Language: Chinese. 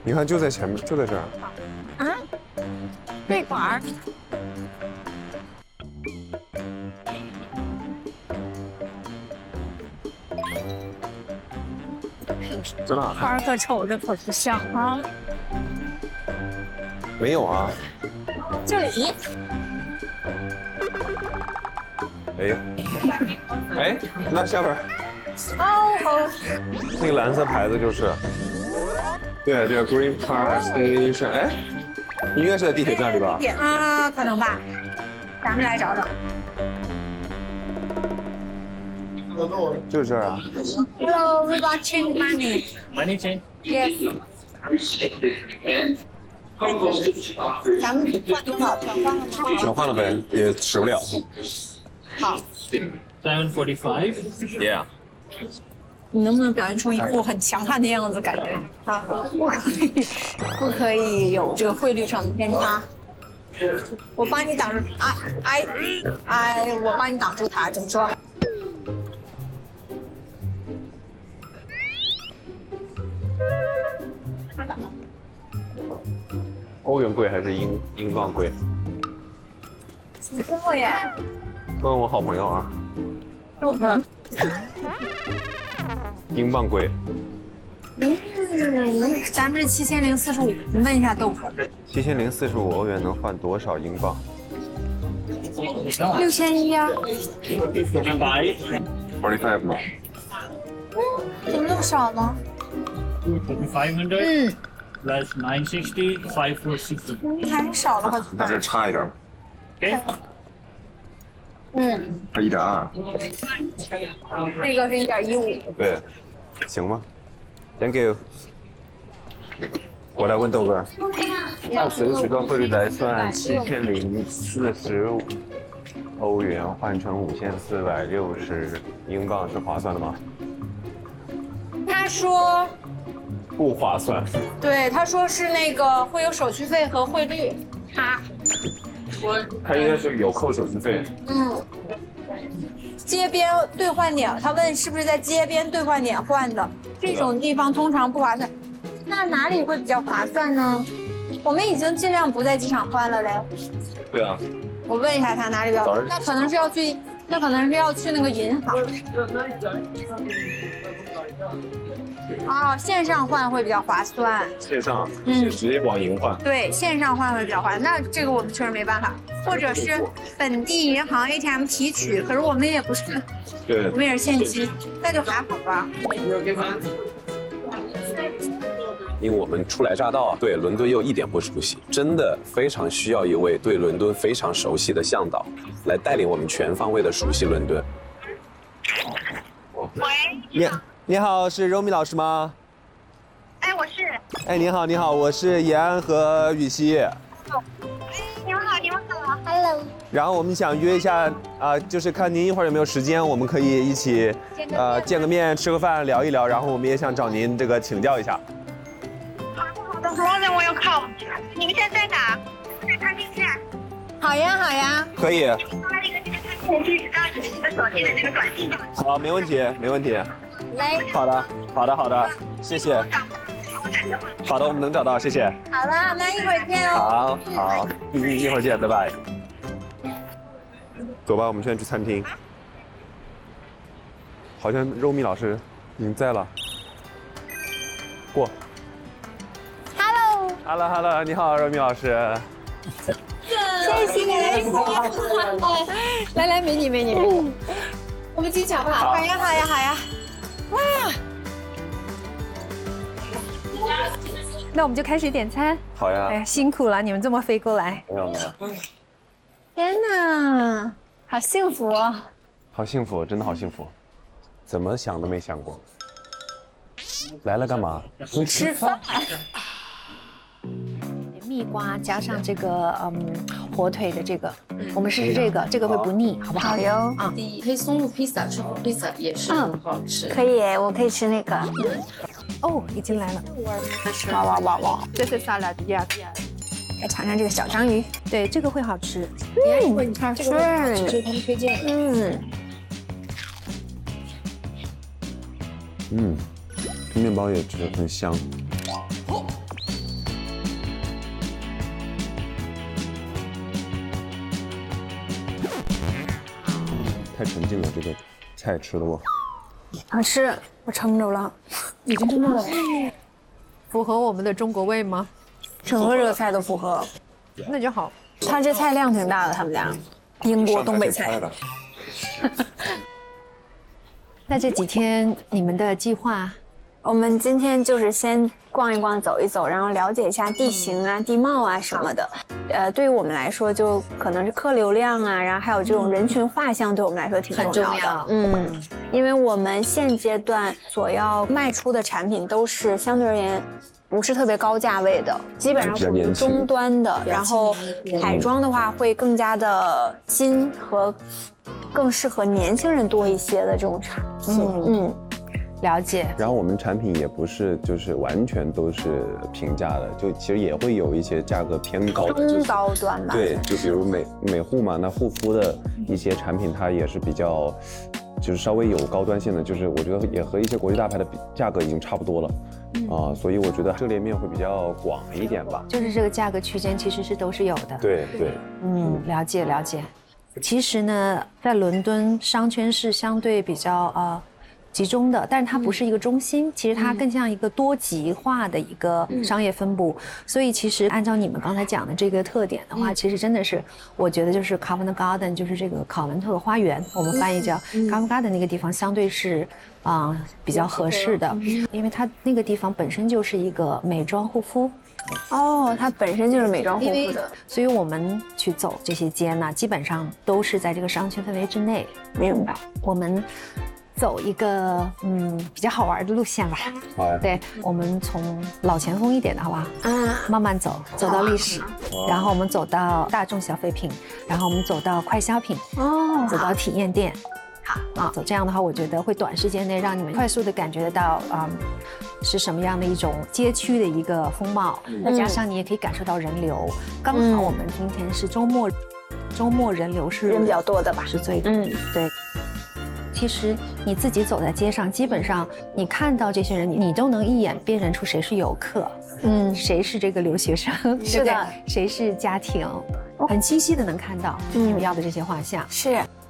你看就在前面，就在这儿。 啊？这块儿。 真的啊？ 花可瞅着可不像啊。 没有啊。 这里。 哎，那下边。 哦。 那个蓝色牌子就是。对对 ，Green Park Station。哎，应该是在地铁站里吧？ 啊，可能吧。咱们来找找。 就是这儿啊。 Hello, we got change money. Money change? Yes. 咱们换多少？转换了吗？ 转换了呗，也使不了。 好。 745. Yeah。 你能不能表现出一副很强悍的样子？感觉啊，不可以有这个汇率上的偏差。我帮你挡住，我帮你挡住它，怎么说？ 欧元贵还是英镑贵？ 你跟我耶？ 问我好朋友啊。 嗯。 英镑贵。 咱们是7045，你问一下豆腐。 7045欧元能换多少英镑 6100啊。 ？45吗？ 怎么那么少呢 500 plus 960, 5460. 还少了好那这差一点。 Okay. 它1.2。 那个是1.15。 对，行吗 ？Thank you。我来问豆哥，按此时段汇率来算，7045欧元换成5460英镑是划算的吗？ 他说， 不划算。 对，他说是那个会有手续费和汇率差。 它应该是有扣手续费。 街边兑换点，他问是不是在街边兑换点换的，这种地方通常不划算。那哪里会比较划算呢？我们已经尽量不在机场换了嘞。 对啊。 我问一下他哪里比较，那可能是要去那个银行。哦，线上换会比较划算。 线上，直接网银换。 对，线上换会比较划算。那这个我们确实没办法，或者是本地银行 ATM 提取，可是我们也不是， 对， 我们也是现金，那就还好吧。 因为我们初来乍到啊，对伦敦又一点不熟悉，真的非常需要一位对伦敦非常熟悉的向导，来带领我们全方位的熟悉伦敦。 喂， 你好，是柔米老师吗？ 哎，我是。 哎，你好，你好，我是延安和雨熙。 哎，你们好，你们好 ，Hello。 然后我们想约一下就是看您一会儿有没有时间，我们可以一起见个面，吃个饭，聊一聊。然后我们也想找您这个请教一下。 好的，好的，我要靠。你们现在在哪？在餐厅见。 好呀，好呀。 可以。 发了一个这个餐厅的地址，告诉你的手机的这个短信。 好，没问题，没问题。 来。 好的，好的，好的，谢谢。好的，我们能找到，谢谢。 好了，那一会儿见哦。 好，好，一会儿见，拜拜。走吧，我们现在去餐厅。好像肉米老师已经在了。过。Hello，你好，肉米老师。 谢谢。来，美女。我们进去好不好？好呀。哇！那我们就开始点餐。 好呀。 哎呀，辛苦了，你们这么飞过来。 没有。 天哪，好幸福哦！ 好幸福，真的好幸福，怎么想都没想过。来了干嘛？ 吃饭。蜜瓜加上这个火腿的这个，我们试试这个会不腻，好不好？ 好哟。 啊， 黑松露披萨是披萨也是很好吃。 可以，我可以吃那个。哦，已经来了。哇！这是沙拉呀。来尝尝这个小章鱼，对，这个会好吃。 好吃，这是他们推荐的。 面包也很香。 太沉浸了，这个菜吃的我。 好吃，我撑着了，已经撑着了。 符合我们的中国味吗？ 整个这个菜都符合， 那就好。 他这菜量挺大的，他们家英国东北菜。 那这几天你们的计划？ 我们今天就是先逛一逛、走一走，然后了解一下地形啊、地貌啊什么的。对于我们来说，就可能是客流量啊，然后还有这种人群画像，对我们来说挺重要的。因为我们现阶段所要卖出的产品都是相对而言不是特别高价位的，基本上属于中端的。然后彩妆的话会更加的新和更适合年轻人多一些的这种产品。 了解。 然后我们产品也不是就是完全都是平价的，就其实也会有一些价格偏高的， 中高端吧。 对，就比如美护嘛，那护肤的一些产品它也是比较，就是稍微有高端性的，就是我觉得也和一些国际大牌的价格已经差不多了。所以我觉得涉猎面会比较广一点吧。 就是这个价格区间其实是都是有的。 对。 了解了解。其实呢，在伦敦商圈是相对比较集中的，但是它不是一个中心，其实它更像一个多极化的一个商业分布。所以其实按照你们刚才讲的这个特点的话，其实真的是我觉得就是 Covent Garden， 就是这个考文特花园，我们翻译叫 Covent Garden 那个地方相对是比较合适的，因为它那个地方本身就是一个美妆护肤。 它本身就是美妆护肤的， 所以我们去走这些街呢，基本上都是在这个商圈氛围之内。 明白。 我们走一个比较好玩的路线吧。 好呀。 对，我们从老前锋一点的好不好？慢慢走到历史，然后我们走到大众消费品，然后我们走到快消品，走到体验店。好走这样的话，我觉得会短时间内让你们快速的感觉得到是什么样的一种街区的一个风貌，再加上你也可以感受到人流。刚好我们今天是周末人流是人比较多的吧， 是最多。对。其实你自己走在街上，基本上你看到这些人，你都能一眼辨认出谁是游客，谁是这个留学生， 是的， 谁是家庭，很清晰的能看到你们要的这些画像。 是。